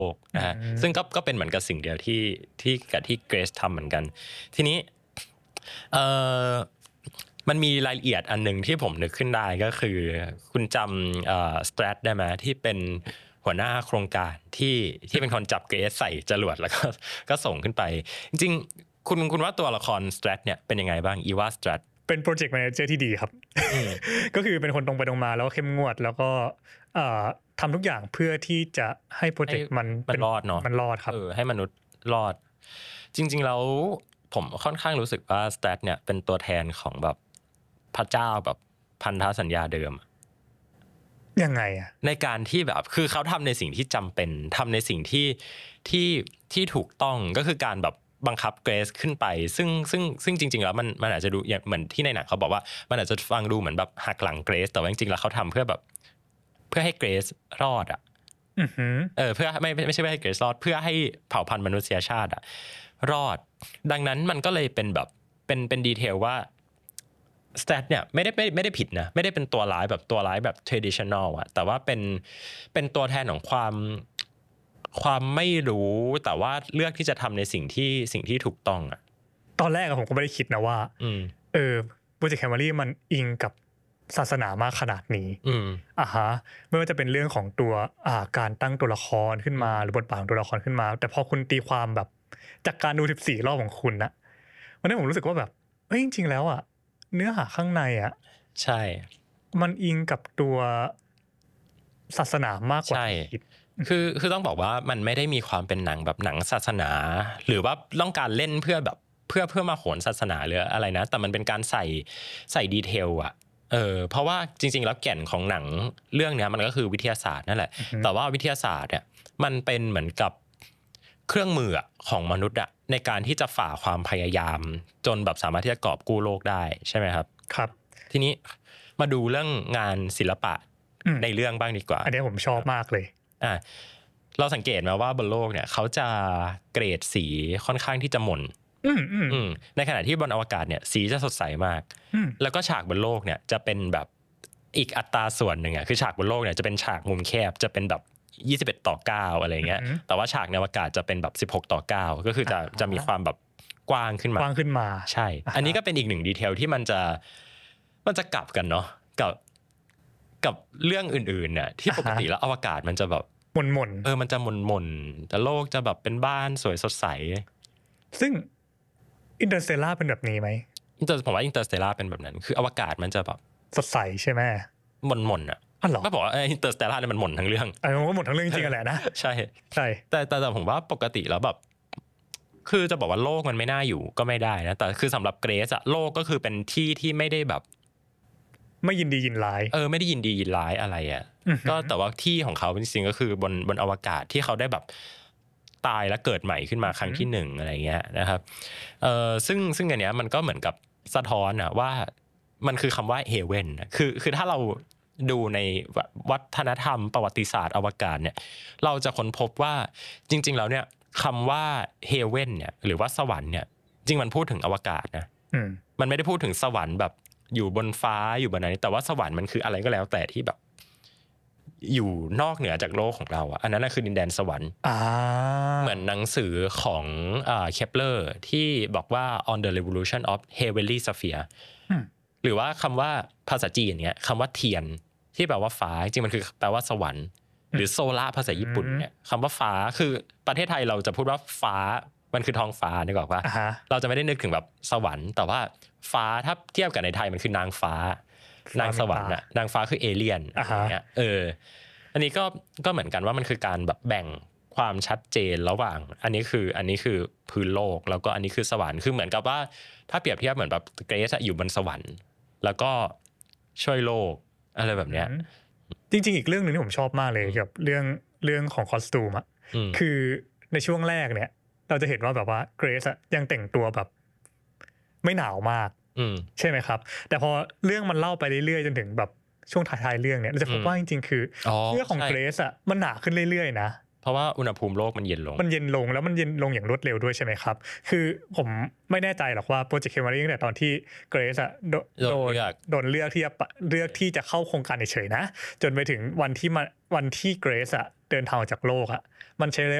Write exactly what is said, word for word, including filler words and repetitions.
กนะฮะซึ่งก็ก็เป็นเหมือนกับสิ่งเดียวที่ที่กับที่เกรซทำเหมือนกันทีนี้เอ่อมันมีรายละเอียดอันนึงที่ผมนึกขึ้นได้ก็คือคุณจำเอ่อสแตรทได้ไหมที่เป็นหัวหน้าโครงการที่ที่เป็นคนจับเกรซใส่จรวดแล้วก็ก็ส่งขึ้นไปจริงๆคุณคุณว่าตัวละครสแตรทเนี่ยเป็นยังไงบ้างอีวาสแตรทเป็นโปรเจกต์แมเนเจอร์ที่ดีครับ ก็คือเป็นคนตรงไปตรงมาแล้วก็เข้มงวดแล้วก็ทำทุกอย่างเพื่อที่จะให้โปรเจกต์มันมันรอดเนาะมันรอดครับเออให้มนุษย์รอดจริงๆแล้วผมค่อนข้างรู้สึกว่าสแตทเนี่ยเป็นตัวแทนของแบบพระเจ้าแบบพันธสัญญาเดิมยังไงอะในการที่แบบคือเขาทำในสิ่งที่จำเป็นทำในสิ่งที่ที่ที่ถูกต้องก็คือการแบบบังคับเกรซขึ้นไปซึ่งซึ่งซึ่งจริงๆแล้วมันมันอาจจะดูอย่างเหมือนที่ในหนังเขาบอกว่ามันอาจจะฟังดูเหมือนแบบหักหลังเกรซแต่ว่าจริงๆแล้วเขาทำเพื่อแบบเพื่อให้เกรซรอดอ่ะเออเพื่อไม่ไม่ใช่เพื่อให้เกรซรอดเพื่อให้เผ่าพันธุ์มนุษยชาติอ่ะรอดดังนั้นมันก็เลยเป็นแบบเป็นเป็นดีเทลว่าสแตทเนี่ยไม่ได้ไม่ไม่ได้ผิดนะไม่ได้เป็นตัวร้ายแบบตัวร้ายแบบ traditional อะแต่ว่าเป็นเป็นตัวแทนของความความไม่รู้แต่ว่าเลือกที่จะทำในสิ่งที่สิ่งที่ถูกต้องอะตอนแรกผมก็ไม่ได้คิดนะว่าเออโปรเจกต์แคมรี่มันอิงกับศาสนามากขนาดนี้อ่าฮะไม่ว่าจะเป็นเรื่องของตัวอ่าการตั้งตัวละครขึ้นมาหรือบทบาทของตัวละครขึ้นมาแต่พอคุณตีความแบบจากการดูสิบสี่รอบของคุณนะวันนี้ผมรู้สึกว่าแบบเอ้ยจริงๆแล้วอ่ะเนื้อหาข้างในอ่ะใช่มันอิงกับตัวศาสนามากกว่าคิดคือคือต้องบอกว่ามันไม่ได้มีความเป็นหนังแบบหนังศาสนาหรือว่าต้องการเล่นเพื่อแบบเพื่อเพื่อมาโหนศาสนาหรืออะไรนะแต่มันเป็นการใส่ใส่ดีเทลอะเออเพราะว่าจริงๆแล้วแก่นของหนังเรื่องนี้มันก็คือวิทยาศาสตร์นั่นแหละแต่ว่าวิทยาศาสตร์เนี่ยมันเป็นเหมือนกับเครื่องมือของมนุษย์อะในการที่จะฝ่าความพยายามจนแบบสามารถที่จะกอบกู้โลกได้ใช่ไหมครับครับทีนี้มาดูเรื่องงานศิลปะในเรื่องบ้างดีกว่าอันนี้ผมชอบมากเลยอ่าเราสังเกตมาว่าบนโลกเนี่ยเขาจะเกรดสีค่อนข้างที่จะหม่นในขณะที่บนอวกาศเนี่ยสีจะสดใสมากแล้วก็ฉากบนโลกเนี่ยจะเป็นแบบอีกอัตราส่วนหนึ่งอ่ะคือฉากบนโลกเนี่ยจะเป็นฉากมุมแคบจะเป็นแบบยี่สิบเอ็ดต่อเก้าอะไรเงี้ยแต่ว่าฉากในอวกาศจะเป็นแบบสิบหกต่อเก้าก็คือจะจะมีความแบบกว้างขึ้นมากว้างขึ้นมาใช่อันนี้ก็เป็นอีกหนึ่งดีเทลที่มันจะมันจะกลับกันเนาะกับกับเรื่องอื่นๆเนี่ยที่ปกติแล้วอวกาศมันจะแบบหม่นหม่นเออมันจะหม่นหม่นแต่โลกจะแบบเป็นบ้านสวยสดใสซึ่งอินเตอร์สเตลล่าเป็นแบบนี้ไหมอินเตอร์ผมว่าอินเตอร์สเตลล่าเป็นแบบนั้นคืออวกาศมันจะแบบสดใสใช่ไหมหม่นหม่นอ่ะไม่บอกว่าอินเตอร์สเตลล่าเนี่ยมันหม่นทั้งเรื่องเออมันก็หม่นทั้งเรื่องจริงๆแหละนะใช่ใช่แต่แต่แต่ผมว่าปกติแล้วแบบคือจะบอกว่าโลกมันไม่น่าอยู่ก็ไม่ได้นะแต่คือสำหรับเกรซอะโลกก็คือเป็นที่ที่ไม่ได้แบบไม่ยินดียินร้ายเออไม่ได้ยินดียินร้ายอะไรอ่ะก็แต่ว่าที่ของเขาจริงๆก็คือบนบนอวกาศที่เขาได้แบบตายแล้วเกิดใหม่ขึ้นมาครั้งที่หนึ่งอะไรเงี้ยนะครับเออซึ่งซึ่งอันเนี้ยมันก็เหมือนกับสะท้อนอะว่ามันคือคำว่าเฮเว่นคือคือถ้าเราดูในวัฒนธรรมประวัติศาสตร์อวกาศเนี่ยเราจะค้นพบว่าจริงๆแล้วเนี่ยคำว่าเฮเว่นเนี่ยหรือว่าสวรรค์เนี่ยจริงมันพูดถึงอวกาศนะมันไม่ได้พูดถึงสวรรค์แบบอยู่บนฟ้าอยู่บนอะไรแต่ว่าสวรรค์มันคืออะไรก็แล้วแต่ที่แบบอยู่นอกเหนือจากโลกของเราอ่ะอันนั้นคือดินแดนสวรรค์เหมือนหนังสือของเคปเลอร์ที่บอกว่า on the revolution of heavenly sphere หรือว่าคำว่าภาษาจีนเนี่ยคำว่าเทียนที่แปลว่าฟ้าจริงมันคือแปลว่าสวรรค์หรือโซล่าภาษาญี่ปุ่นเนี่ยคำว่าฟ้าคือประเทศไทยเราจะพูดว่าฟ้ามันคือท้องฟ้านึกออกปะ uh-huh. เราจะไม่ได้นึกถึงแบบสวรรค์แต่ว่าฟ้าถ้าเทียบกับในไทยมันคือนางฟ้านางสวรรค์น่ะนางฟ้าคือเอเลี่ยนอย่างเงี้ยเอออันนี้ก็ก็เหมือนกันว่ามันคือการแบบแบ่งความชัดเจนระหว่างอันนี้คืออันนี้คือพื้นโลกแล้วก็อันนี้คือสวรรค์คือเหมือนกับว่าถ้าเปรียบเทียบเหมือนแบบเกรซอยู่บนสวรรค์แล้วก็ช่วยโลกอะไรแบบเนี้ยจริงๆอีกเรื่องนึงที่ผมชอบมากเลยกับเรื่องเรื่องของคอสตูมอ่ะคือในช่วงแรกเนี่ยเราจะเห็นว่าแบบว่าเกรซอะยังแต่งตัวแบบไม่หนาวมากใช่ไหมครับแต่พอเรื่องมันเล่าไปเรื่อยๆจนถึงแบบช่วงท้ายๆเรื่องเนี่ยเราจะพบว่าจริงๆคือเรื่องของเกรซอะมันหนาขึ้นเรื่อยๆนะเพราะว่าอุณหภูมิโลกมันเย็นลงมันเย็นลงแล้วมันเย็นลงอย่างรวดเร็วด้วยใช่ไหมครับคือผมไม่แน่ใจหรอกว่าโปรเจกต์เคมารีตั้งแต่ตอนที่เกรซอะโดนโดนเลือกที่จะเลือกที่จะเข้าโครงการเฉยๆนะจนไปถึงวันที่มาวันที่เกรซอะเดินทางออกจากโลกอะมันใช้